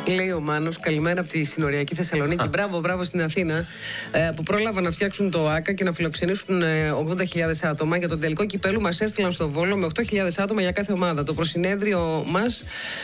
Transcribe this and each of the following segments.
Λέει ο Μάνος, καλημέρα από τη συνοριακή Θεσσαλονίκη. Μπράβο στην Αθήνα που πρόλαβαν να φτιάξουν το ΆΚΑ και να φιλοξενήσουν 80.000 άτομα. Για τον τελικό κυπέλου μας έστειλαν στο Βόλο με 8.000 άτομα για κάθε ομάδα. Το προσυνέδριο μας.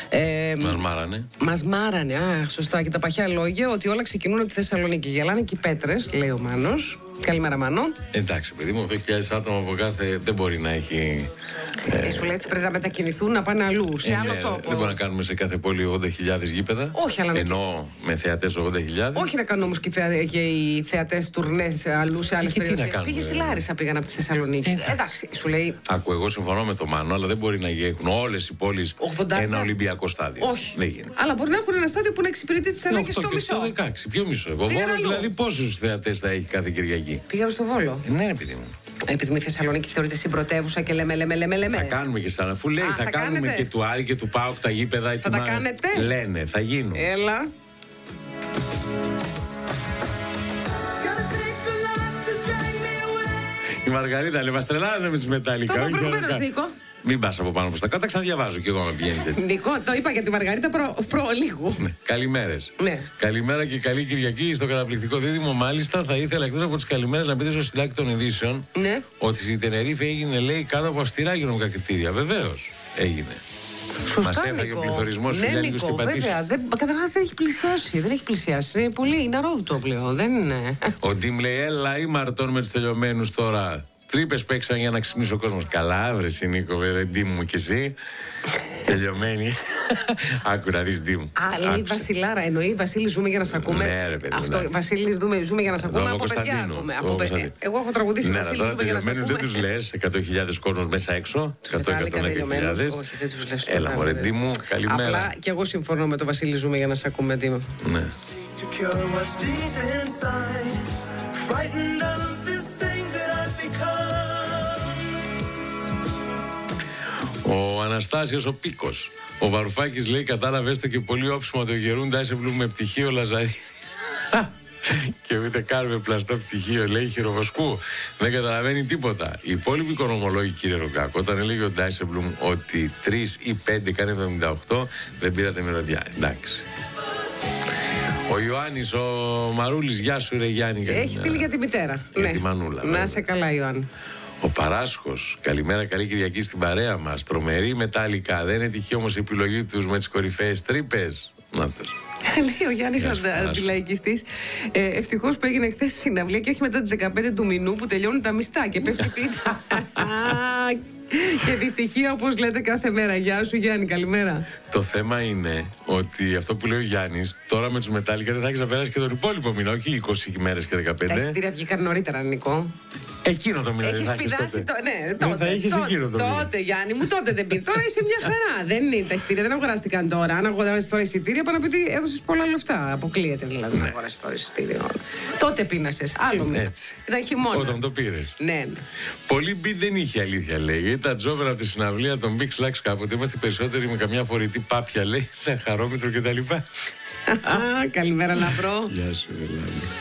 Μας μάρανε, σωστά. Και τα παχιά λόγια ότι όλα ξεκινούν από τη Θεσσαλονίκη. Γελάνε και οι πέτρες, λέει ο Μάνος. Καλημέρα, Μάνο. Εντάξει, παιδί μου, 8.000 άτομα από κάθε δεν μπορεί να έχει. Σου λέει πρέπει να μετακινηθούν, να πάνε αλλού, σε άλλο τόπο. Δεν μπορούμε να κάνουμε σε κάθε πόλη 80.000 γήπεδα. Όχι, αλλά. Ενώ με θεατές 80.000. Όχι να κάνουν όμως και οι θεατές τουρνές αλλού σε άλλες περιοχές. Πήγε στη Λάρισα, πήγαν από τη Θεσσαλονίκη. Εντάξει, σου λέει. Άκου, εγώ συμφωνώ με τον Μάνο, αλλά δεν μπορεί να έχουν όλες οι πόλεις ένα Ολυμπιακό στάδιο. Όχι. Αλλά μπορεί να έχουν ένα στάδιο που να εξυπηρετεί τις ανάγκες στο μισό. 16, ποιο μισό. Ο Βόλος δηλαδή πόσους θεατές θα έχει κάθε Κυριακή. Πήγαμε στο Βόλο. Ναι, επειδή μου. Επειδή η Θεσσαλονίκη θεωρείται συμπρωτεύουσα και λέμε. Θα κάνουμε και σαν αφού λέει, θα κάνουμε κάνετε. Και του Άρη και του ΠΑΟΚ τα γήπεδα. Θα τα κάνετε. Λένε, θα γίνουν. Έλα. Η Μαργαρίτα λέει, μας τρελάνε με τις μεταλλικά. Το προηγούμενος, Νίκο. Μην πας από πάνω προς τα κάτω, τα ξαναδιαβάζω κι εγώ να πηγαίνεις έτσι. Νίκο, το είπα για τη Μαργαρίτα προλίγου. Ναι. Καλημέρες. Ναι. Καλημέρα και καλή Κυριακή στο καταπληκτικό δίδυμο. Μάλιστα, θα ήθελα εκτός από τις καλημέρες να πείτε στο συντάκτη των ειδήσεων ότι στη Τενερίφη έγινε, λέει, κάτω από αυστηρά υγειονομικά κριτήρια. Βεβαίως έγινε. Σωστά, μας έφαγε ο πληθωρισμός φιλιανικός και πατήσεις. Βέβαια, καταρχάς δεν έχει πλησιάσει. Είναι πολύ, είναι αρρώδουτο πλέον. Δεν είναι. Ο Ντίμ λέει, έλα ή μαρτών με τους τελειωμένους τώρα. Τρύπες παίξαν για να ξυπνήσει ο κόσμος. Καλά, βρε Νίκο, Ντίμ μου κι εσύ. Τελειωμένη. Άκου να δεις, Ντίμ. Λέει Βασιλάρα, εννοεί Βασίλη, ζούμε για να σε ακούμε. Ναι, ρε παιδί. Αυτό, Βασίλη, ζούμε για να σε ακούμε. Από παιδιά ακούμε. Εγώ έχω τραγουδήσει Βασίλη, ζούμε για να σε ακούμε. Δεν τους λες 100.000 κόσμος μέσα έξω. 100.000. Όχι, δεν τους λες. Έλα, μωρέ, Ντίμ μου, καλημέρα. Απλά και εγώ συμφωνώ με το Βασίλη, ζούμε για να σε ακούμε, Ντίμ. Ναι. Ο Αναστάσιος ο Πίκος. Ο Βαρουφάκης λέει, κατάλαβες το και πολύ όψιμο το γερούντα Ντάισεμπλουμ με πτυχίο Λαζαρί. Και ούτε καν με πλαστό πτυχίο, λέει, χειροβοσκού. Δεν καταλαβαίνει τίποτα. Οι υπόλοιποι οικονομολόγοι, κύριε Ρογκάκο, όταν έλεγε ο Ντάισεμπλουμ ότι 3 ή 5 κάνει 78, δεν πήρατε μυρωδιά. Εντάξει. Ο Ιωάννης, ο Μαρούλης, γεια σου ρε Γιάννη. Έχει στείλει για τη μητέρα. Για τη Μανούλα. Να σε καλά, Ιωάννη. Ο Παράσχος, καλημέρα, καλή Κυριακή στην παρέα μας. Τρομερή μετάλλικα. Δεν είναι τυχαία όμως η επιλογή τους με τις κορυφαίες τρύπες. Να αυτός. Λέει ο Γιάννης ο αντιλαϊκιστής. Ευτυχώς που έγινε χθες συναυλία και όχι μετά τις 15 του μηνού που τελειώνουν τα μιστά και πέφτει πίτα. Και δυστυχία, όπως λέτε κάθε μέρα. Γεια σου, Γιάννη, καλημέρα. Το θέμα είναι ότι αυτό που λέει ο Γιάννης, τώρα με τους μετάλλικα δεν θα έχεις να περάσει και τον υπόλοιπο μήνα, όχι 20 μέρες και 15. Τα εισιτήρια βγήκαν νωρίτερα, Νικό. Εκείνο το μήνα δεν θα έχεις τότε. Δεν θα έχεις εκείνο το μήνα. Τότε, Γιάννη μου, τότε δεν πήρε. Τώρα είσαι μια χαρά. Δεν είναι τα εισιτήρια, δεν αγοράστηκαν τώρα. Αν αγοράσεις τώρα εισιτήρια, πάνε να πει ότι έδωσες πολλά λεφτά. Αποκλείεται δηλαδή να αγοράσεις τώρα εισιτήριο. Τότε πίνασες. Άλλο μήνα. Ήταν χειμώνα. Όταν το πήρες. Ναι. Πολύ μπιτ δεν είχε, αλήθεια λέει. Ήταν τζόβερα από τη συναυλία των Big Slacks κάποτε. Είμαστε περισσότεροι με καμιά φορητή πάπια, λέει, σε χαρόμετρο κτλ. Καλημέρα, Λαμπρό. Γεια σου, Ελλάδη.